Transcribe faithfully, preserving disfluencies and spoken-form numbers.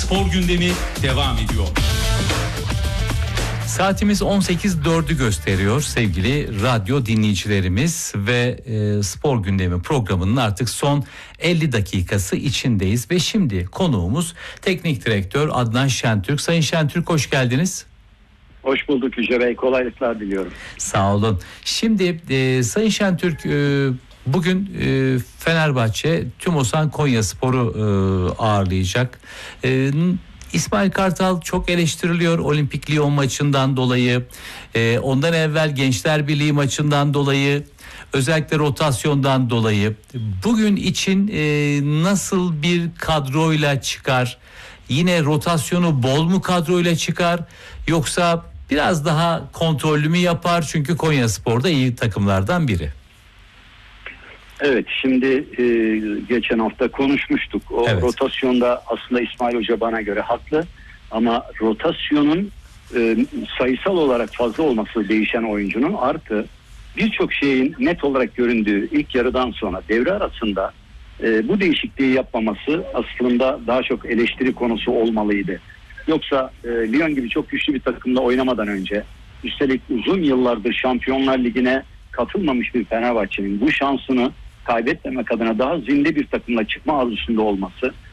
spor gündemi devam ediyor. Saatimiz on sekiz dördü gösteriyor sevgili radyo dinleyicilerimiz ve e, spor gündemi programının artık son elli dakikası içindeyiz ve şimdi konuğumuz teknik direktör Adnan Şentürk. Sayın Şentürk, hoş geldiniz. Hoş bulduk Yüce Bey, kolaylıklar diliyorum. Sağ olun. Şimdi e, Sayın Şentürk, e, bugün e, Fenerbahçe Tümosan Konyaspor'u e, ağırlayacak. E, İsmail Kartal çok eleştiriliyor Olimpik Lyon maçından dolayı, e, ondan evvel Gençler Birliği maçından dolayı, özellikle rotasyondan dolayı. Bugün için e, nasıl bir kadroyla çıkar? Yine rotasyonu bol mu kadroyla çıkar, yoksa biraz daha kontrollü mü yapar? Çünkü Konyaspor'da iyi takımlardan biri. Evet, şimdi e, geçen hafta konuşmuştuk. O evet. rotasyonda aslında İsmail Hoca bana göre haklı. Ama rotasyonun e, sayısal olarak fazla olması değişen oyuncunun, artı birçok şeyin net olarak göründüğü ilk yarıdan sonra devre arasında e, bu değişikliği yapmaması aslında daha çok eleştiri konusu olmalıydı. Yoksa e, Lyon gibi çok güçlü bir takımla oynamadan önce, üstelik uzun yıllardır Şampiyonlar Ligi'ne katılmamış bir Fenerbahçe'nin bu şansını kaybetmemek adına daha zinde bir takımla çıkma arzusunda olması